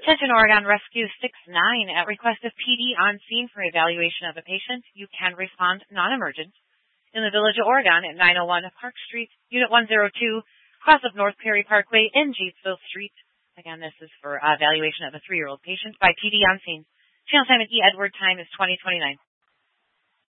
Attention Oregon Rescue 69. At request of PD on scene for evaluation of a patient, you can respond non-emergent in the Village of Oregon at 901 Park Street, Unit 102, cross of North Perry Parkway in Jeetsville Street. Again, this is for evaluation of a 3-year-old patient by PD on scene. Channel time at E. Edward time is 2029.